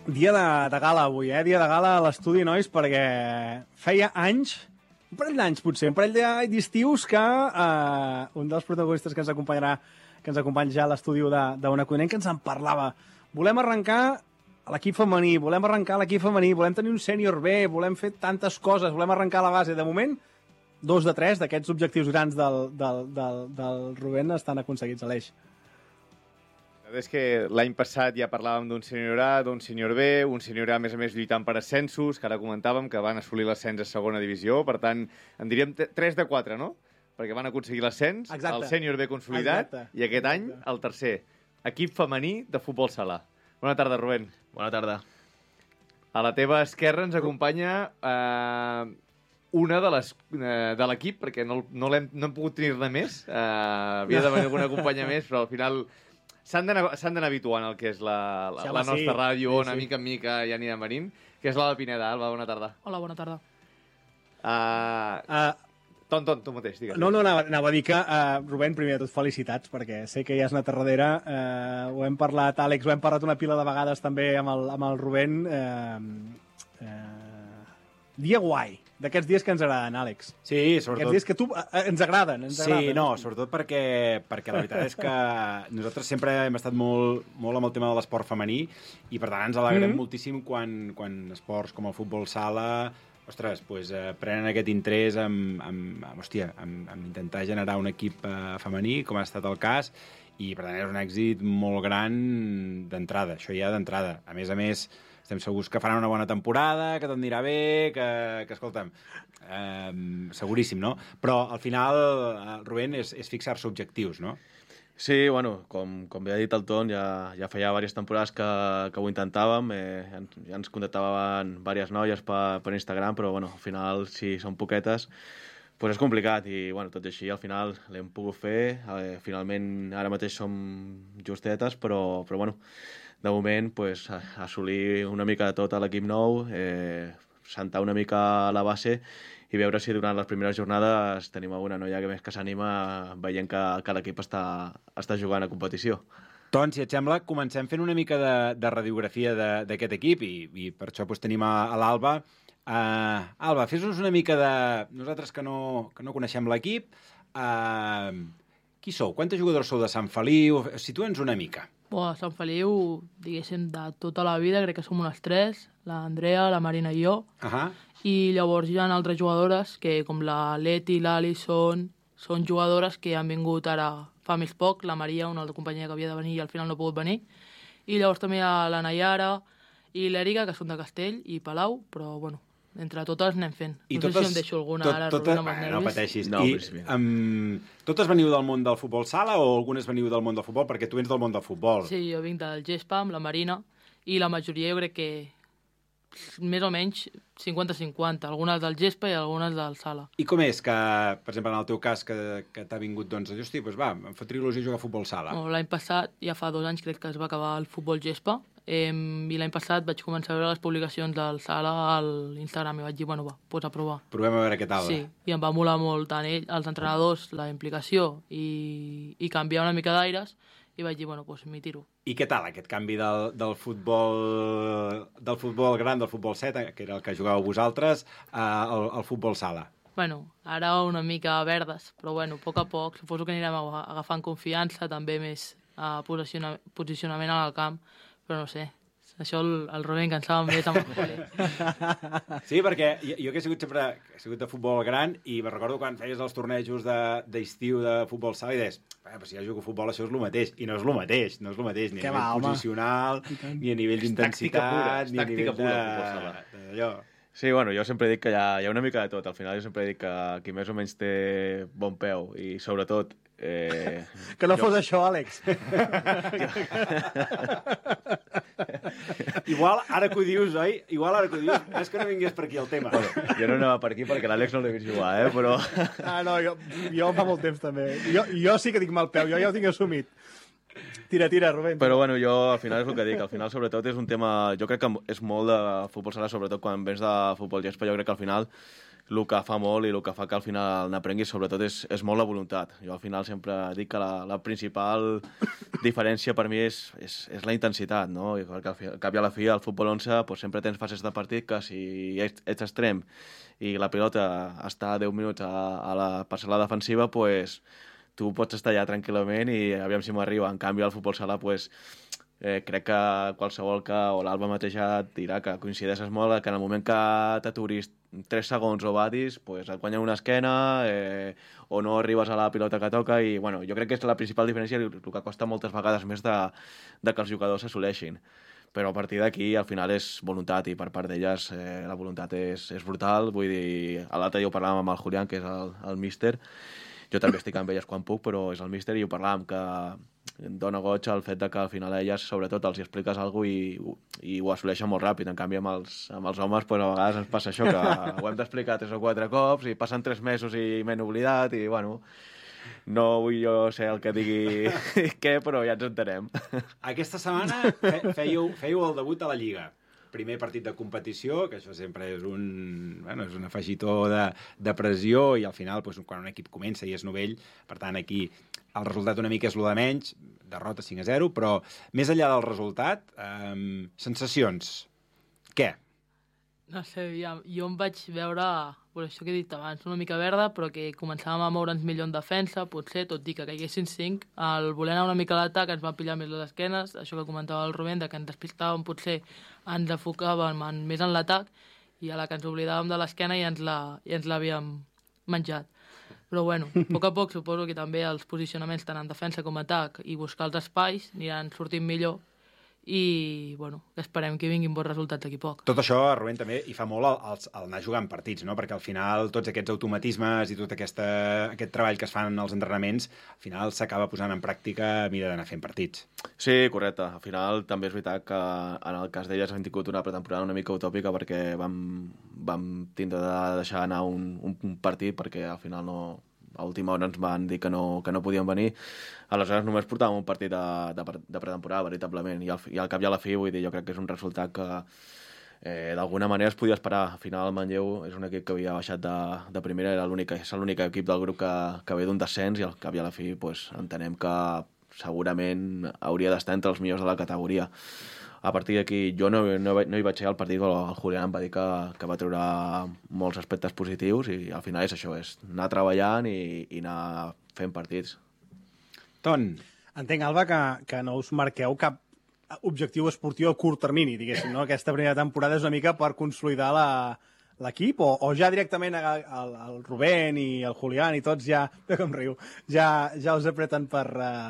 Dia de gala avui, Dia de gala a l'estudi, nois, perquè feia anys, un parell d'anys potser, un parell d'estius que un dels protagonistes que ens acompanya ja a l'estudi d'Ona Codinenc, que ens en parlava. Volem arrencar a l'equip femení, volem tenir un sènior B, volem fer tantes coses, volem arrencar a la base. De moment, 2 de 3 d'aquests objectius grans del Rubén estan aconseguits a l'Eix. És que l'any passat ja parlàvem d'un sènior A, d'un sènior B, un sènior A, a més, lluitant per ascensos, que ara comentàvem que van assolir l'ascens a segona divisió, per tant, en diríem 3 de 4, no? Perquè van aconseguir l'ascens, el sènior B consolidat, i aquest any, el tercer, equip femení de futbol sala. Bona tarda, Rubén. Bona tarda. A la teva esquerra ens acompanya una de l'equip, perquè no hem pogut tenir-ne més, havia de venir alguna companya més, però al final s'han d'anar habituant al que és la nostra ràdio, una mica en mica ja anirà venint, que és l'Alba Pineda. Alba, bona tarda. Hola, bona tarda. Tu mateix, digues. No, anava a dir que, Rubén, primer de tot, felicitats, perquè sé que ja és una terradera. Ho hem parlat, Àlex, ho hem parlat una pila de vegades també amb el Rubén. Dia guai, d'aquests dies que ens agraden, Àlex. Sí, sobretot... Aquests dies que tu ens agraden. Sí, no, sobretot perquè la veritat és que nosaltres sempre hem estat molt amb el tema de l'esport femení i per tant ens alegrem moltíssim quan esports com el futbol sala, ostres, pues, prenen aquest interès amb intentar generar un equip femení, com ha estat el cas, i per tant és un èxit molt gran d'entrada, això ja d'entrada. A més, estem segurs que faran una bona temporada, que tot anirà bé, que escolta'm, seguríssim, no? Però al final, Rubén, és fixar-se objectius, no? Sí, bueno, com bé ha dit el Ton, ja feia diverses temporades que ho intentàvem, ja ens contactaven diverses noies per Instagram, però bueno, al final, si són poquetes, pues és complicat i bueno, tot i així al final l'hem pogut fer, finalment ara mateix som justetes, però bueno, de moment, pues, assolir una mica de tot a l'equip nou, sentar una mica a la base i veure si durant les primeres jornades tenim alguna noia que més que s'anima veient que l'equip està jugant a competició. Doncs, si et sembla, comencem fent una mica de radiografia d'aquest equip i per això pues, tenim a l'Alba. Alba, fes-nos una mica de... Nosaltres que no coneixem l'equip, qui sou? Quantes jugadors sou de Sant Feliu? Situa'ns una mica. A Sant Feliu, diguéssim, de tota la vida, crec que som unes 3, l'Andrea, la Marina i jo, i llavors hi ha altres jugadores que, com la Leti i l'Ali, són jugadores que han vingut ara fa més poc, la Maria, una altra companyia que havia de venir i al final no ha pogut venir, i llavors també hi ha la Nayara i l'Èrica, que són de Castell i Palau, però, bueno, entre totes anem fent. No sé si em deixo alguna ara, Rubén, amb els nervis. No pateixis. No, totes veniu del món del futbol sala o algunes veniu del món del futbol? Perquè tu ets del món del futbol. Sí, jo vinc del Gespa amb la Marina i la majoria jo crec que més o menys 50-50, algunes del Gespa i algunes del sala. I com és que, per exemple, en el teu cas, que t'ha vingut, doncs, hosti, doncs va, em fa il·lusió jugar a futbol sala? L'any passat, ja fa 2 anys, crec que es va acabar el futbol Gespa, i l'any passat vaig començar a veure les publicacions del sala a l'Instagram i vaig dir, bueno, va, pots a provar. Provem a veure què tal. Sí, i em va molar molt tant els entrenadors, la implicació i canviar una mica d'aires i vaig dir, bueno, doncs m'hi tiro. I què tal aquest canvi del futbol gran, del futbol 7, que era el que jugàveu vosaltres, al futbol sala? Bueno, ara una mica verdes, però bueno, a poc, suposo que anirem agafant confiança, també més posicionament al camp, però no sé, això el Rubén que en saben més amb el futbol. Sí, perquè jo que he sigut de futbol gran i me recordo quan feies els tornejos d'estiu de futbol sala i deies, però si ja jugo a futbol això és el mateix, i no és el mateix, ni a nivell posicional, ni a nivell d'intensitat, ni a nivell d'allò. Sí, bueno, jo sempre dic que hi ha una mica de tot. Al final jo sempre dic que qui més o menys té bon peu i sobretot... Que no fos això, Àlex. Igual ara que ho dius, oi? És que no vingués per aquí el tema. Bueno, jo no anava per aquí perquè l'Àlex no l'he vist jugar, però... No, jo fa molt temps també. Jo sí que dic mal peu, jo ja ho tinc assumit. Tira, Rubén. Però bueno, jo al final és el que dic, al final sobretot és un tema, jo crec que és molt de futbol sala, sobretot quan vens de futbol gespa, jo crec que al final el que fa molt i el que fa que al final n'aprenguis sobretot és molt la voluntat. Jo al final sempre dic que la principal diferència per mi és la intensitat, no? I perquè al cap i a la fi al futbol 11 pues, sempre tens fases de partit que si ets extrem i la pilota està 10 minuts a la parcel·la defensiva, pues, tu pots estar allà tranquil·lament i aviam si m'arriba. En canvi, al futbol sala, pues, crec que qualsevol o l'Alba mateix et dirà que coincideixes molt que en el moment que t'aturis 3 segons o badis, pues et guanyen una esquena o no arribes a la pilota que toca i bueno, jo crec que és la principal diferència i el que costa moltes vegades més de que els jugadors s'assoleixin. Però a partir d'aquí al final és voluntat i per part d'elles la voluntat és brutal. Vull dir, l'altre dia ho parlàvem amb el Julián, que és el míster. Jo també estic amb elles quan puc, però és el míster i ho parlàvem, que dona goig el fet de que al final a elles sobretot els expliques alguna cosa i ho assoleixen molt ràpid. En canvi amb els homes pues, a vegades ens passa això, que ho hem d'explicar 3 o 4 cops i passen 3 mesos i m'he oblidat i bueno, no vull jo ser el que digui què, però ja ens entenem. Aquesta setmana fèieu el debut a la Lliga. Primer partit de competició, que això sempre és és un afegitó de pressió i al final, doncs, quan un equip comença i és novell, per tant, aquí el resultat una mica és el de menys, derrota 5-0, però més enllà del resultat, sensacions. Què? No sé, jo em vaig veure, per això que he dit abans, una mica verda, però que començàvem a moure'ns millor en defensa, potser, tot i que caiguessin 5. Al voler anar una mica a l'atac ens va pillar més les esquenes, això que comentava el Rubén, que ens despistàvem, potser ens enfocàvem més en l'atac, i a la que ens oblidàvem de l'esquena ja ens l'havíem menjat. Però bueno, a poc suposo que també els posicionaments tant en defensa com atac i buscar els espais aniran sortint millor i bueno, esperem que vinguin bons resultats d'aquí poc. Tot això, Rubén, també hi fa molt el anar jugant partits, no? Perquè al final tots aquests automatismes i tot aquest treball que es fan als entrenaments, al final s'acaba posant en pràctica a mida d'anar fent partits. Sí, correcte. Al final també és veritat que en el cas d'elles hem tingut una pretemporada una mica utòpica perquè vam tindre de deixar anar un partit perquè al final a última hora ens van dir que no podien venir. Aleshores només portàvem un partit de pretemporada, veritablement, i al cap i a la fi, vull dir, jo crec que és un resultat que d'alguna manera es podia esperar. Al final el Manlleu és un equip que havia baixat de primera, és l'únic equip del grup que ve d'un descens i al cap i a la fi pues, entenem que segurament hauria d'estar entre els millors de la categoria. A partir d'aquí jo no hi vaig ser al partit, però el Julián em va dir que va treure molts aspectes positius i al final és això, és anar treballant i anar fent partits. Ton. Entenc, Alba, que no us marqueu cap objectiu esportiu a curt termini, diguéssim, no? Aquesta primera temporada és una mica per consolidar l'equip o ja directament el Rubén i el Julián i tots ja, com riu, ja us apreten per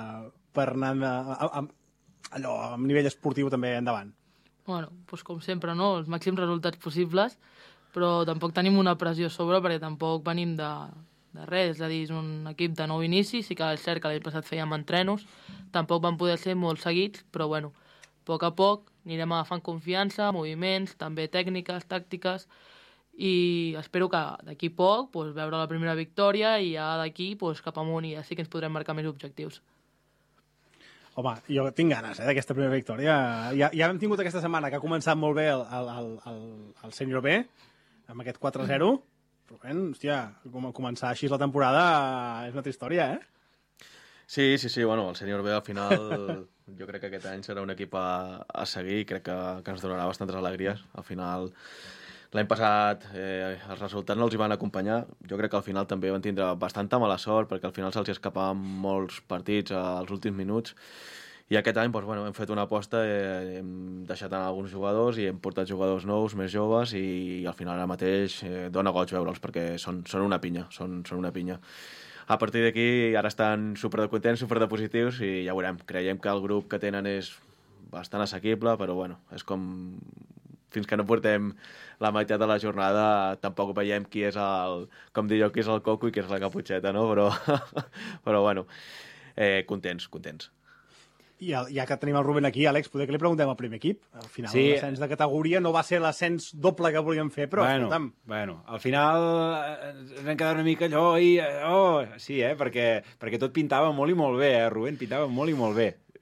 anar allò, a nivell esportiu també endavant. Bueno, doncs com sempre, no? Els màxims resultats possibles, però tampoc tenim una pressió a sobre perquè tampoc venim de res, és a dir, és un equip de nou inici, sí que és cert que l'any passat fèiem entrenos, tampoc van poder ser molt seguits, però bueno, a poc anirem agafant confiança, moviments, també tècniques, tàctiques, i espero que d'aquí poc doncs, veure la primera victòria i ja d'aquí doncs, cap amunt i ja sí que ens podrem marcar més objectius. Home, jo tinc ganes d'aquesta primera victòria. Ja hem tingut aquesta setmana que ha començat molt bé el Sènior B, amb aquest 4-0, però hòstia, començar així la temporada és una altra història, Sí, bueno, el Sènior B al final jo crec que aquest any serà un equip a seguir i crec que ens donarà bastantes alegries. Al final, l'any passat els resultats no els hi van acompanyar. Jo crec que al final també van tindre bastanta mala sort perquè al final se'ls escapaven molts partits als últims minuts i aquest any doncs, bueno, hem fet una aposta, hem deixat anar alguns jugadors i hem portat jugadors nous, més joves i al final ara mateix dona goig veure'ls perquè són una pinya, són una pinya. A partir d'aquí ara estan supercontents, superpositius i ja veurem. Creiem que el grup que tenen és bastant assequible, però bueno, és com fins que no portem la meitat de la jornada tampoc veiem qui és com dic jo, qui és el coco i qui és la caputxeta, no? Però bueno, contents. I ja que tenim el Rubén aquí, Àlex, poder que li preguntem al primer equip. Al final, sí. L'ascens de categoria no va ser l'ascens doble que volíem fer, però escolta'm. Bueno, al final ens vam quedar una mica allò i... sí, perquè tot pintava molt i molt bé, Rubén? Pintava molt i molt bé.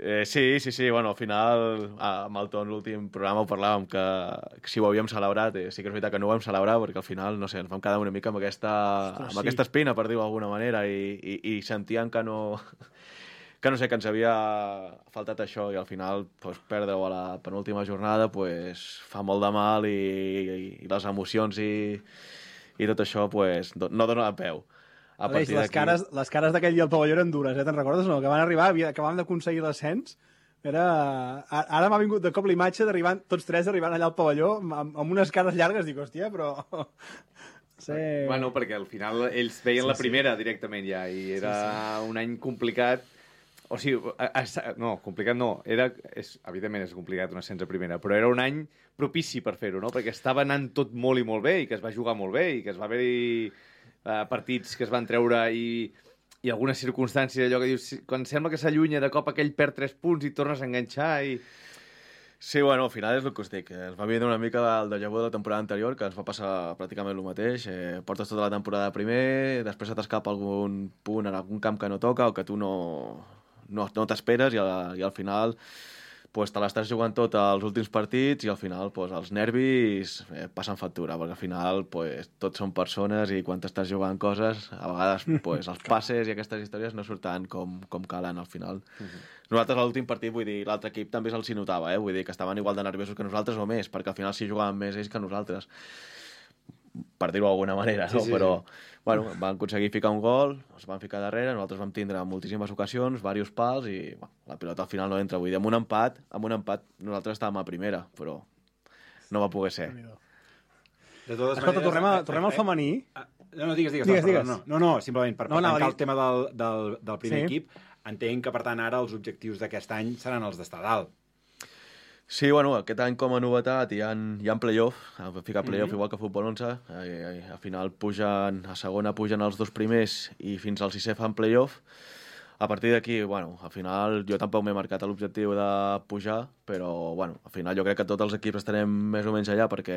Sí, bueno, al final, amb el Ton, l'últim programa ho parlàvem, que si ho havíem celebrat, sí que és veritat que no ho vam celebrar, perquè al final, no sé, ens vam quedar una mica amb aquesta espina, per dir-ho d'alguna manera, i sentíem que no sé, que ens havia faltat això, i al final pues, perdre-ho a la penúltima jornada pues, fa molt de mal, i les emocions i tot això pues, no dona la peu. Aleix, les cares d'aquell dia al pavelló eren dures, te'n recordes o no? Que van arribar, acabàvem d'aconseguir l'ascens. Ara m'ha vingut de cop la imatge d'arribant, tots tres arribant allà al pavelló amb unes cares llargues, dic, hòstia, però... Sí. Bueno, perquè al final ells veien la primera directament ja, i era un any complicat. O sigui, no, complicat no. Evidentment és complicat un ascens a primera, però era un any propici per fer-ho, no? Perquè estava anant tot molt i molt bé, i que es va jugar molt bé, i que es va haver-hi partits que es van treure i algunes circumstàncies, allò que dius, quan sembla que s'allunya, de cop aquell perd 3 punts i tornes a enganxar i... Sí, bueno, al final és el que us dic. Es va veure una mica el déjà vu de la temporada anterior, que ens va passar pràcticament el mateix. Portes tota la temporada primer, després se t'escapa algun punt en algun camp que no toca o que tu no t'esperes, i al final pues, te l'estàs jugant tot als últims partits, i al final pues, els nervis passen factura, perquè al final pues, tots són persones, i quan t'estàs jugant coses, a vegades pues, els passes i aquestes històries no surten com calen al final. Nosaltres a l'últim partit, vull dir, l'altre equip també se'ls notava, vull dir que estaven igual de nerviosos que nosaltres o més, perquè al final sí jugaven més ells que nosaltres, per dir-ho d'alguna manera, no? Però bueno, van aconseguir ficar un gol, es van ficar darrere, nosaltres vam tindre moltíssimes ocasions, diversos pals, i bueno, la pilota al final no entra. Vull dir, amb un empat nosaltres estàvem a primera, però no va poder ser. De totes Escolta, maneres, tornem al femení. No, digues. No, simplement per tancar el tema del primer equip, entenc que, per tant, ara els objectius d'aquest any seran els d'estar dalt. Sí, bueno, aquest any com a novetat hi ha playoff, han ficat playoff igual que Futbol 11, al final pugen, a segona pugen els 2 primers i fins al 6è fan playoff. A partir d'aquí, bueno, al final jo tampoc m'he marcat l'objectiu de pujar, però bueno, al final jo crec que tots els equips estarem més o menys allà perquè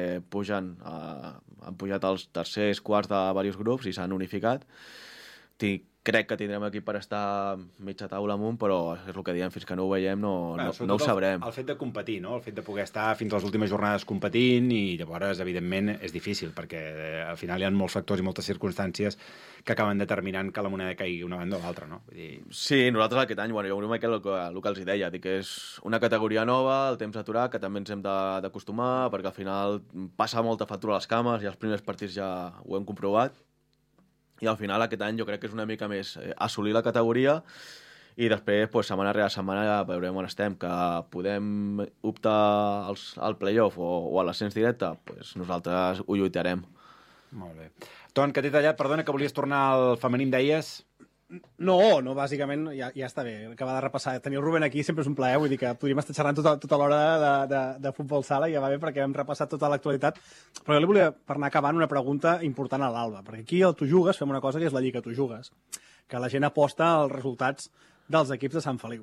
han pujat els tercers, quarts de diversos grups i s'han unificat. Crec que tindrem equip per estar mitja taula amunt, però és el que diem, fins que no ho veiem no ho sabrem. El fet de competir, no? El fet de poder estar fins a les últimes jornades competint, i llavors, evidentment, és difícil, perquè al final hi ha molts factors i moltes circumstàncies que acaben determinant que la moneda caigui una banda o l'altra, no? Vull dir... Sí, nosaltres aquest any, bueno, jo una mica el que els deia, dic que és una categoria nova, el temps aturat, que també ens hem d'acostumar, perquè al final passa molta factura a les cames, i els primers partits ja ho hem comprovat, i al final aquest any jo crec que és una mica més assolir la categoria, i després pues, setmana rere setmana ja veurem on estem, que podem optar al playoff o a l'ascens directe, pues, nosaltres ho lluitarem. Molt bé. Ton, que t'he tallat, perdona, que volies tornar al femení, em deies? No, bàsicament ja està bé. Acabar de repassar. Tenir el Rubén aquí sempre és un plaer, vull dir que podríem estar xerrant tota l'hora de futbol sala, i ja va bé perquè hem repassat tota l'actualitat. Però jo li volia, per anar acabant, una pregunta important a l'Alba, perquè aquí al Tu Jugues fem una cosa que és la Lliga Tu Jugues, que la gent aposta als resultats dels equips de Sant Feliu.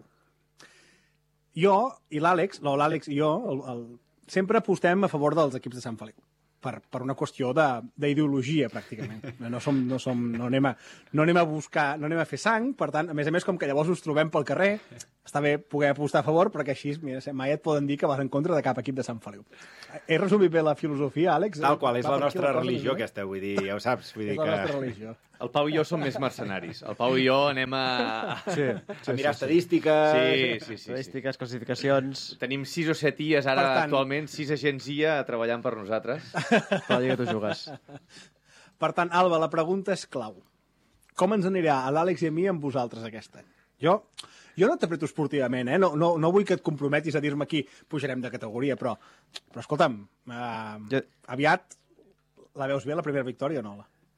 Jo i l'Àlex i jo sempre apostem a favor dels equips de Sant Feliu. Per una qüestió d'ideologia, pràcticament. No anem a buscar, no anem a fer sang, per tant, a més, com que llavors us trobem pel carrer, està bé poder apostar a favor, perquè així, mira, mai et poden dir que vas en contra de cap equip de Sant Feliu. He resumit bé la filosofia, Àlex? Tal qual, és la nostra religió, aquesta, vull dir, ja ho saps. Vull dir és la nostra religió. El Pau i jo som més mercenaris. El Pau i jo anem a mirar estadístiques... Sí. Estadístiques, classificacions... Tenim 6 o 7 IAs ara, actualment, 6 agents IA treballant per nosaltres. Per la Lliga Tu Jugues. Per tant, Alba, la pregunta és clau. Com ens anirà a l'Àlex i a mi amb vosaltres aquest any? Jo no t'apreto esportivament, no vull que et comprometis a dir-me aquí pujarem de categoria, però escolta'm, aviat la veus bé, la primera victòria o no?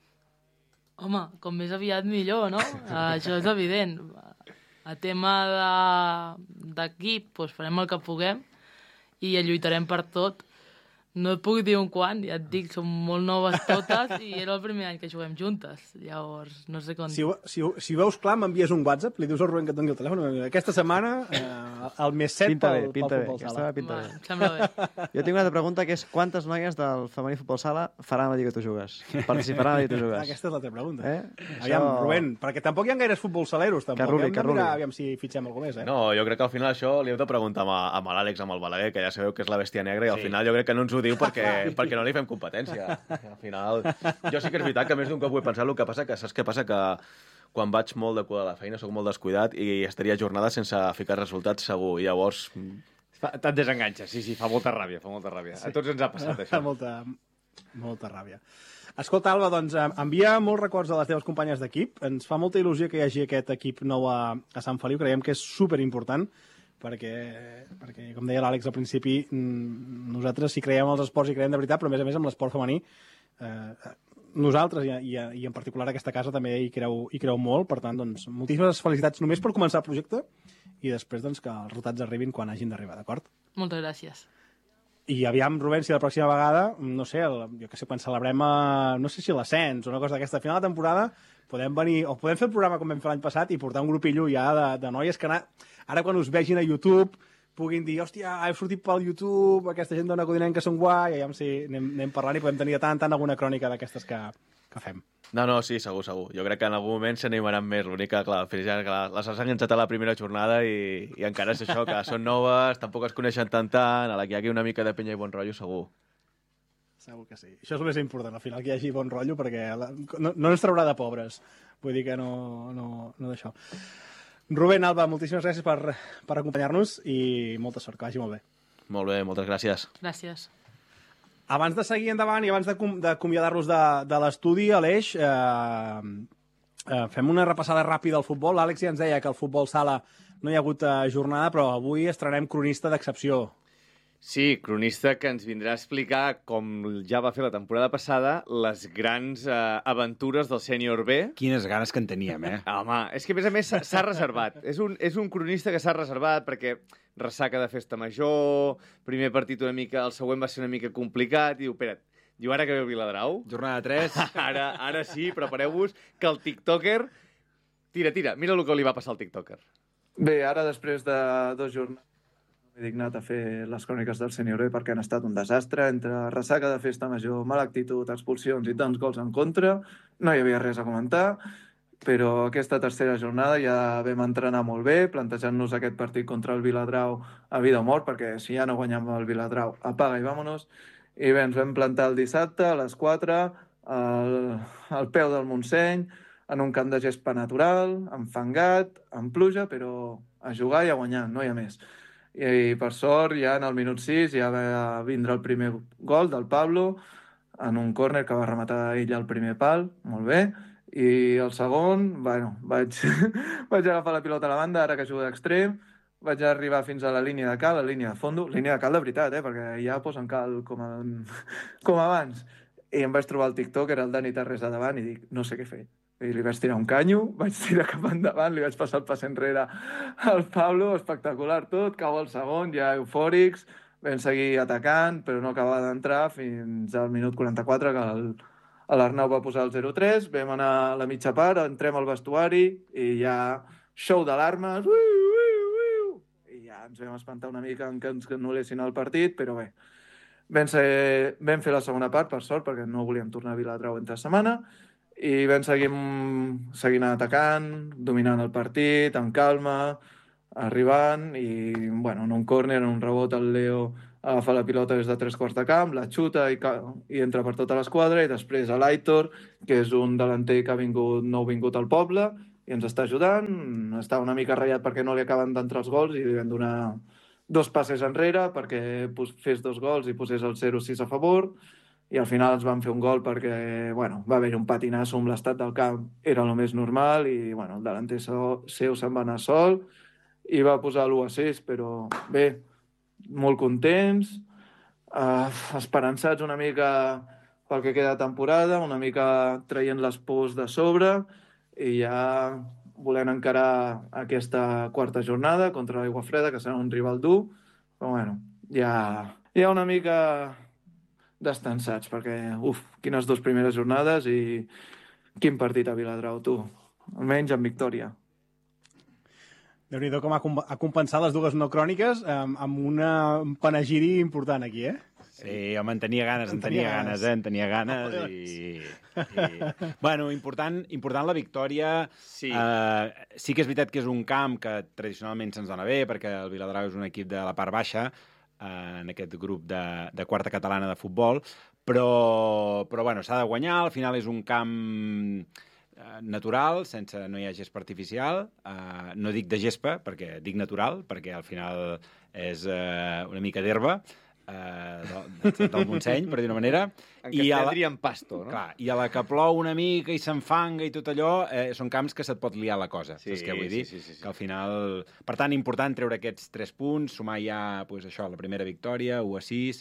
Home, com més aviat millor, no? Això és evident. A tema d'equip, doncs farem el que puguem i lluitarem per tot. No et puc dir un quan, ja et dic, som molt noves totes i era el primer any que juguem juntes. Llavors, no sé com... Si veus clar, m'envies un WhatsApp, li dius al Rubén que et doni el telèfon. Aquesta setmana, el més 7 pel futbol sala. Pinta bé. Em sembla bé. Jo tinc una altra pregunta, que és quantes noies del femení futbol sala faran la Lliga Tu Jugues? Participaran a la Lliga Tu Jugues? Aquesta és l'altra pregunta. Aviam, Rubén, perquè tampoc hi ha gaires futbol saleros, tampoc. Que ruli. Aviam si fitxem alguna més, No, jo crec que al final això li heu de preguntar amb l'Àlex, amb el Balaguer, que ja sabeu que és la bèstia negra, i al final jo crec que no ens ho diu perquè no li fem competència. Al final, jo sí que és veritat que més d'un cop ho he pensat, el que passa que saps què passa? Que quan vaig molt de cua de la feina sóc molt descuidat i estaria jornada sense ficar resultats segur, i llavors... Te'n desenganxes, sí, fa molta ràbia, Sí. A tots ens ha passat això. Molta ràbia. Escolta, Alba, doncs envia molts records a les teves companyes d'equip. Ens fa molta il·lusió que hi hagi aquest equip nou a Sant Feliu. Creiem que és superimportant perquè com deia l'Àlex al principi, nosaltres si creiem als esports i creiem de veritat, però a més amb l'esport femení, nosaltres i en particular aquesta casa també hi creu molt. Per tant, doncs, moltíssimes felicitats només per començar el projecte i després doncs, que els resultats arribin quan hagin d'arribar, d'acord? Moltes gràcies. I aviam, Rubén, si la pròxima vegada, no sé, jo que sé, quan celebrem, no sé si l'ascens o una cosa d'aquesta final de temporada, podem venir, o podem fer el programa com vam fer l'any passat i portar un grupillo ja de noies que ara quan us vegin a YouTube puguin dir, hòstia, he sortit pel YouTube, aquesta gent d'Ona Codinenca són guai, i aviam si anem parlant i podem tenir tant alguna crònica d'aquestes que fem. No, sí, segur. Jo crec que en algun moment s'animaran més. L'únic que, clar, fins ara les has enganxat a la primera jornada i encara és això, que són noves, tampoc es coneixen tant, a la que hi hagi una mica de penya i bon rotllo, segur. Segur que sí. Això és el més important, al final, que hi hagi bon rotllo, perquè no ens traurà de pobres. Vull dir que no d'això. Rubén, Alba, moltíssimes gràcies per acompanyar-nos i molta sort, que vagi molt bé. Molt bé, moltes gràcies. Gràcies. Abans de seguir endavant i abans d'acomiadar-los de l'estudi, Aleix, fem una repassada ràpida al futbol. L'Àlex ja ens deia que al futbol sala no hi ha hagut jornada, però avui estrenem cronista d'excepció. Sí, cronista que ens vindrà a explicar, com ja va fer la temporada passada, les grans aventures del sènior B. Quines ganes que en teníem, Home, és que a més s'ha reservat. És un cronista que s'ha reservat perquè ressaca de festa major, primer partit una mica, el següent va ser una mica complicat, i diu, espera't, ara que veu Viladrau... Jornada 3. Ara sí, prepareu-vos, que el tiktoker... Tira, mira el que li va passar al tiktoker. Bé, ara després de 2 jornades m'he dignat a fer les cròniques del sènior B perquè han estat un desastre. Entre ressaca de festa major, mala actitud, expulsions i tants gols en contra, no hi havia res a comentar, però aquesta tercera jornada ja vam entrenar molt bé, plantejant-nos aquest partit contra el Viladrau a vida o mort, perquè si ja no guanyem el Viladrau, apaga i vámonos. I bé, ens vam plantar el dissabte a les 4 al peu del Montseny, en un camp de gespa natural, enfangat, amb pluja, però a jugar i a guanyar, no hi ha més. I per sort, ja en el minut 6 ja va vindre el primer gol del Pablo, en un córner que va rematar ell al primer pal, molt bé, i el segon, bueno, vaig agafar la pilota a la banda, ara que jugo d'extrem, vaig arribar fins a la línia de cal, la línia de fondo, línia de cal de veritat, perquè ja posen cal com abans. I em vaig trobar el TikTok, era el Dani Tarrés a davant, i dic, no sé què fer. I li vaig tirar un canyo, vaig tirar cap endavant, li vaig passar el pas enrere al Pablo, espectacular tot, cau el segon, ja eufòrics, vam seguir atacant, però no acabava d'entrar fins al minut 44, que l'Arnau va posar el 0-3, vam anar a la mitja part, entrem al vestuari i ja show d'alarmes, i ja ens vam espantar una mica en que ens anul·lessin el partit, però bé, vam fer la segona part, per sort, perquè no volíem tornar a Viladrau entre setmana, i vam seguint atacant, dominant el partit, amb calma, arribant, i bueno, en un córner, en un rebot, el Leo agafa la pilota des de 3/4 de camp, la xuta i entra per tota l'esquadra, i després a l'Aitor, que és un delanter que ha vingut al poble, i ens està ajudant, està una mica ratllat perquè no li acaben d'entrar els gols, i li vam donar 2 passes enrere perquè fes 2 gols i posés el 0-6 a favor, i al final ens van fer un gol perquè va haver un patinasso amb l'estat del camp, era el més normal, i el delanter seu se'n va anar sol i va posar l'1-6, però bé, molt contents, esperançats una mica pel que queda de temporada, una mica traient les pors de sobre i ja volent encarar aquesta quarta jornada contra l'Aigua Freda, que serà un rival dur, però ja una mica descansats, perquè, quines 2 primeres jornades i quin partit a Viladrau, tu. Almenys amb victòria. Déu-n'hi-do com ha compensat les dues no cròniques amb un panegiri important aquí, eh? Sí, home, en tenia ganes, en tenia ganes Bueno, important la victòria. Sí. Sí que és veritat que és un camp que tradicionalment se'ns dona bé, perquè el Viladrau és un equip de la part baixa, en aquest grup de quarta catalana de futbol, però bueno, s'ha de guanyar, al final és un camp natural, no hi ha gespa artificial, no dic de gespa, perquè dic natural, perquè al final és una mica d'herba, del Montseny, per dir una manera. En castellà diríem pasto, no? Clar, i a la que plou una mica i s'enfanga i tot allò, són camps que se't pot liar la cosa, saps què vull dir? Sí. Que al final... Per tant, important treure aquests 3 punts, sumar ja, pues, això, la primera victòria, 1-6,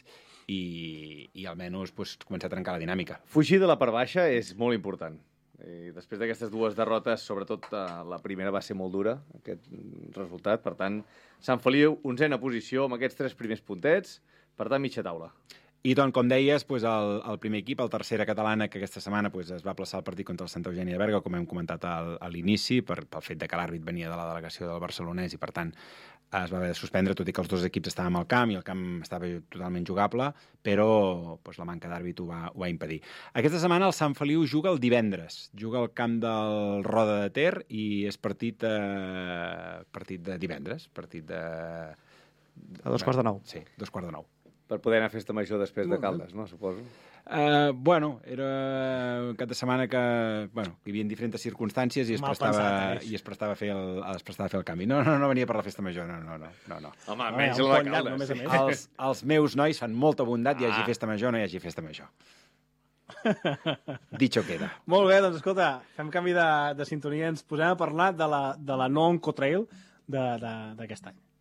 i almenys pues, començar a trencar la dinàmica. Fugir de la part baixa és molt important. Després d'aquestes 2 derrotes, sobretot la primera va ser molt dura, aquest resultat. Per tant, Sant Feliu, 11a posició, amb aquests 3 primers puntets, per tant, mitja taula. I doncs, com deies, pues, el primer equip, el tercera catalana, que aquesta setmana pues, es va plaçar el partit contra el Santa Eugènia de Berga, com hem comentat a l'inici, pel fet de que l'àrbit venia de la delegació del barcelonès i, per tant, es va haver de suspendre, tot i que els 2 equips estàvem al camp i el camp estava totalment jugable, però pues, la manca d'àrbit ho va impedir. Aquesta setmana el Sant Feliu juga el divendres, juga al camp del Roda de Ter i és partit de divendres, partit de... A 2:45. Sí, 2:45. Per poder anar a festa major després de Caldes, no? Suposo. Bueno, era un cap de setmana que hi havia diferents circumstàncies i es prestava a fer el canvi. No venia per la festa major, no. Home, menys la de Caldes. Els meus nois fan molta bondat, hi hagi festa major o no hi hagi festa major. Dicho queda. Molt bé, doncs escolta, fem canvi de sintonia, ens posem a parlar de la No Oncotrail d'aquest any.